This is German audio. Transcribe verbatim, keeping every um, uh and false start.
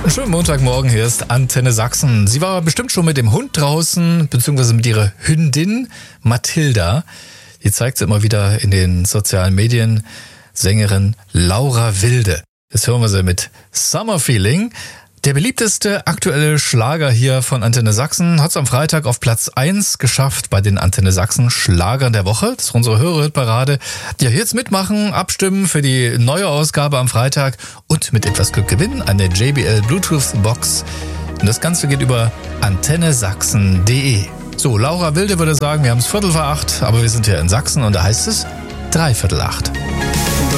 Schönen Montagmorgen, hier ist Antenne Sachsen. Sie war bestimmt schon mit dem Hund draußen, beziehungsweise mit ihrer Hündin Mathilda. Die zeigt sie immer wieder in den sozialen Medien. Sängerin Laura Wilde. Jetzt hören wir sie mit Summer Feeling. Der beliebteste aktuelle Schlager hier von Antenne Sachsen hat es am Freitag auf Platz eins geschafft bei den Antenne Sachsen Schlagern der Woche. Das ist unsere Hörerparade. Ja, jetzt mitmachen, abstimmen für die neue Ausgabe am Freitag und mit etwas Glück gewinnen eine J B L Bluetooth Box. Und das Ganze geht über antenne sachsen punkt de. So, Laura Wilde würde sagen, wir haben es Viertel vor acht, aber wir sind hier in Sachsen und da heißt es Dreiviertel acht.